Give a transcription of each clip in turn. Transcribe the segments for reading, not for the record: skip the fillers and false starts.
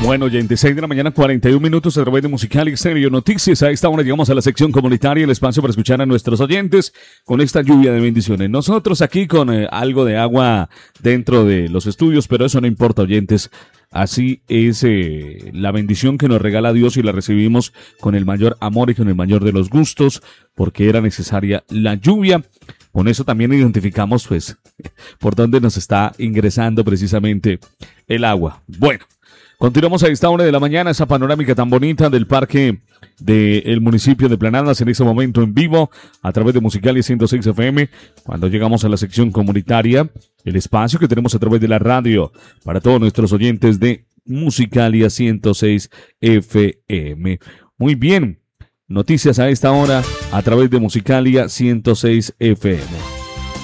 Bueno, oyentes, 6 de la mañana, 41 minutos a través de Musicalia Estéreo Noticias. A esta hora llegamos a la sección comunitaria, el espacio para escuchar a nuestros oyentes con esta lluvia de bendiciones. Nosotros aquí con algo de agua dentro de los estudios, pero eso no importa, oyentes. Así es la bendición que nos regala Dios y la recibimos con el mayor amor y con el mayor de los gustos, porque era necesaria la lluvia. Con eso también identificamos, pues, por dónde nos está ingresando precisamente el agua. Bueno. Continuamos a esta hora de la mañana, esa panorámica tan bonita del parque del municipio de Planadas en este momento en vivo a través de Musicalia 106 FM. Cuando llegamos a la sección comunitaria, el espacio que tenemos a través de la radio para todos nuestros oyentes de Musicalia 106 FM. Muy bien, noticias a esta hora a través de Musicalia 106 FM.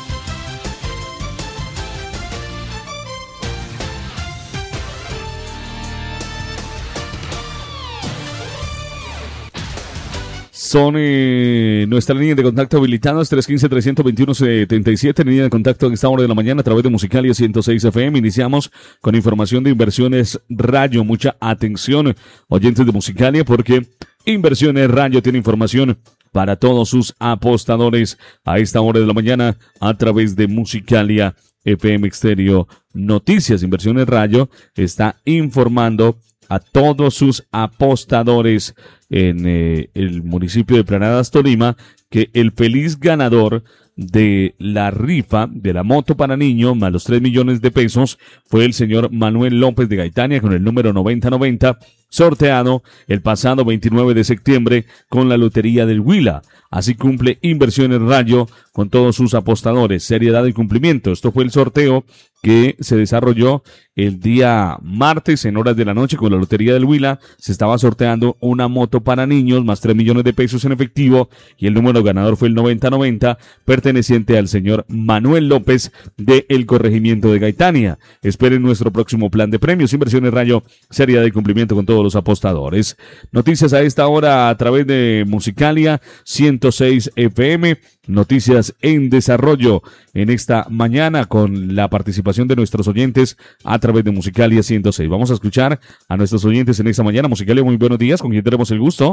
Son nuestra línea de contacto habilitadas 315-321-77, línea de contacto en esta hora de la mañana a través de Musicalia 106 FM. Iniciamos con información de Inversiones Rayo. Mucha atención, oyentes de Musicalia, porque Inversiones Rayo tiene información para todos sus apostadores a esta hora de la mañana a través de Musicalia FM Estéreo Noticias. Inversiones Rayo está informando a todos sus apostadores en el municipio de Planadas, Tolima, que el feliz ganador de la rifa de la moto para niños más los 3 millones de pesos fue el señor Manuel López de Gaitania con el número 9090, sorteado el pasado 29 de septiembre con la Lotería del Huila. Así cumple Inversiones Rayo con todos sus apostadores, seriedad y cumplimiento. Esto fue el sorteo que se desarrolló el día martes en horas de la noche con la Lotería del Huila. Se estaba sorteando una moto para niños más 3 millones de pesos en efectivo y el número ganador fue el 9090, perteneciente al señor Manuel López de el corregimiento de Gaitania. Esperen nuestro próximo plan de premios. Inversiones Rayo, seriedad y cumplimiento con todos los apostadores. Noticias a esta hora a través de Musicalia 106 FM. Noticias en desarrollo en esta mañana con la participación de nuestros oyentes a través de Musicalia 106. Vamos a escuchar a nuestros oyentes en esta mañana. Musicalia, muy buenos días. ¿Con quién tenemos el gusto?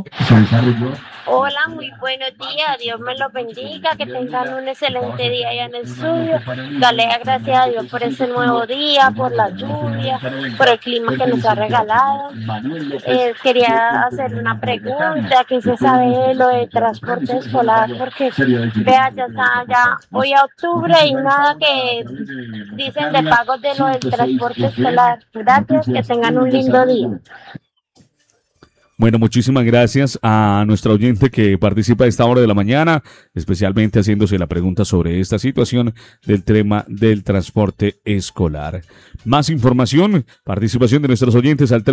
Hola, muy buenos días. Dios me los bendiga. Que tengan un excelente día allá en el estudio. Dale gracias a Dios por este nuevo día, por la lluvia, por el clima que nos ha regalado. Quería hacer una pregunta. ¿Qué se sabe lo de transporte escolar? Porque vea, ya está ya hoy a octubre y nada que dicen de pagos de lo del transporte escolar. Gracias, que tengan un lindo día. Bueno, muchísimas gracias a nuestra oyente que participa a esta hora de la mañana, especialmente haciéndose la pregunta sobre esta situación del tema del transporte escolar. Más información, participación de nuestros oyentes al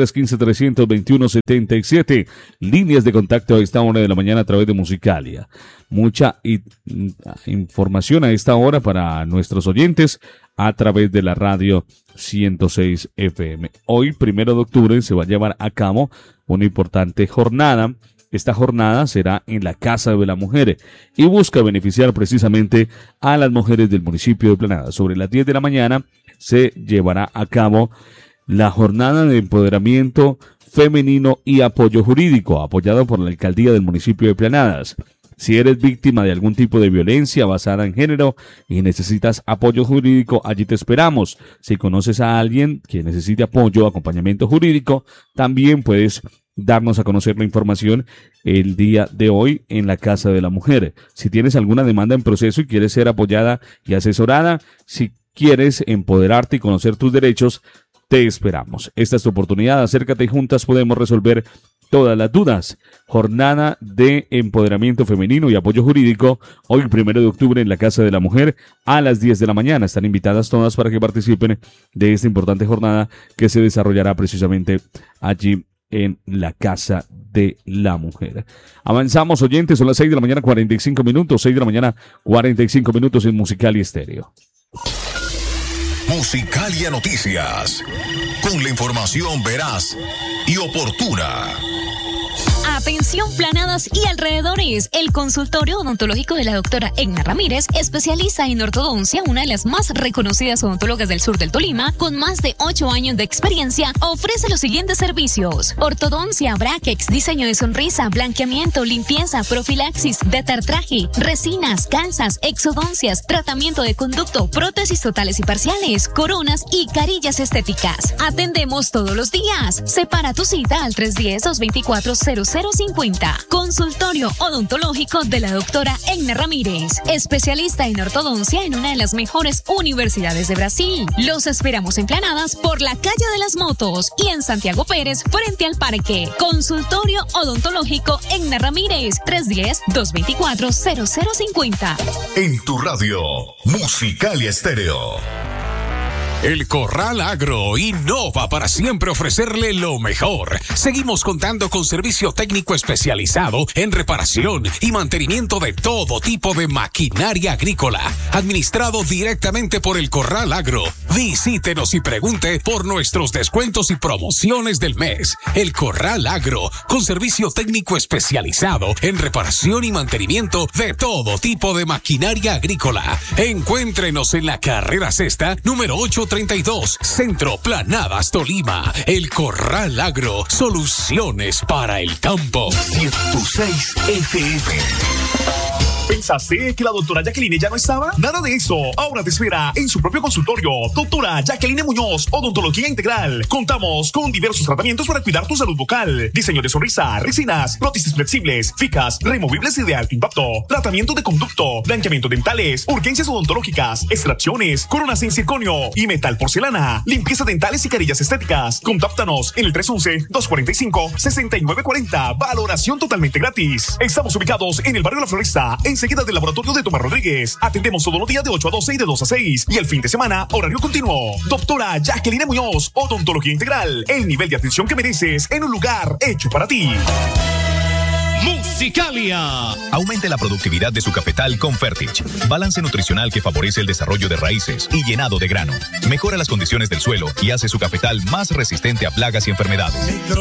315-321-77, líneas de contacto a esta hora de la mañana a través de Musicalia. Mucha información a esta hora para nuestros oyentes a través de la radio 106 FM. Hoy, 1 de octubre, se va a llevar a cabo una importante jornada. Esta jornada será en la Casa de la Mujer y busca beneficiar precisamente a las mujeres del municipio de Planadas. Sobre las 10 de la mañana se llevará a cabo la jornada de empoderamiento femenino y apoyo jurídico, apoyado por la alcaldía del municipio de Planadas. Si eres víctima de algún tipo de violencia basada en género y necesitas apoyo jurídico, allí te esperamos. Si conoces a alguien que necesite apoyo o acompañamiento jurídico, también puedes darnos a conocer la información el día de hoy en la Casa de la Mujer. Si tienes alguna demanda en proceso y quieres ser apoyada y asesorada, si quieres empoderarte y conocer tus derechos, te esperamos. Esta es tu oportunidad. Acércate y juntas podemos resolver todas las dudas. Jornada de empoderamiento femenino y apoyo jurídico, hoy 1 de octubre en la Casa de la Mujer a las 10 de la mañana. Están invitadas todas para que participen de esta importante jornada que se desarrollará precisamente allí en la Casa de la Mujer. Avanzamos, oyentes, son las 6 de la mañana 45 minutos, 6 de la mañana 45 minutos en Musicalia Estéreo. Musicalia Noticias, con la información veraz y oportuna. Atención Planadas y alrededores. El consultorio odontológico de la doctora Egna Ramírez, especialista en ortodoncia, una de las más reconocidas odontólogas del sur del Tolima, con más de 8 años de experiencia, ofrece los siguientes servicios: ortodoncia, brackets, diseño de sonrisa, blanqueamiento, limpieza, profilaxis, detartraje, resinas, calzas, exodoncias, tratamiento de conducto, prótesis totales y parciales, coronas y carillas estéticas. Atendemos todos los días. Separa tu cita al 310-224-0050. Consultorio odontológico de la doctora Egna Ramírez, especialista en ortodoncia en una de las mejores universidades de Brasil. Los esperamos en Planadas por la calle de las Motos y en Santiago Pérez frente al parque. Consultorio odontológico Egna Ramírez, 310-224-0050. En tu radio, Musicalia Estéreo. El Corral Agro innova para siempre ofrecerle lo mejor. Seguimos contando con servicio técnico especializado en reparación y mantenimiento de todo tipo de maquinaria agrícola, administrado directamente por el Corral Agro. Visítenos y pregunte por nuestros descuentos y promociones del mes. El Corral Agro, con servicio técnico especializado en reparación y mantenimiento de todo tipo de maquinaria agrícola. Encuéntrenos en la carrera sexta, número 832, Centro Planadas, Tolima. El Corral Agro, soluciones para el campo. 106 FM. ¿Pensaste que la doctora Jacqueline ya no estaba? Nada de eso. Ahora te espera en su propio consultorio. Doctora Jacqueline Muñoz, Odontología Integral. Contamos con diversos tratamientos para cuidar tu salud bucal. Diseño de sonrisa, resinas, prótesis flexibles, fijas, removibles y de alto impacto. Tratamiento de conducto, blanqueamiento dentales, urgencias odontológicas, extracciones, coronas en circonio y metal porcelana. Limpieza dentales y carillas estéticas. Contáctanos en el 311-245-6940. Valoración totalmente gratis. Estamos ubicados en el barrio La Floresta, enseguida del laboratorio de Tomás Rodríguez. Atendemos todos los días de 8 a 12 y de 2 a 6. Y el fin de semana, horario continuo. Doctora Jacqueline Muñoz, Odontología Integral. El nivel de atención que mereces en un lugar hecho para ti. Musicalia. Aumente la productividad de su cafetal con Fertich. Balance nutricional que favorece el desarrollo de raíces y llenado de grano. Mejora las condiciones del suelo y hace su cafetal más resistente a plagas y enfermedades.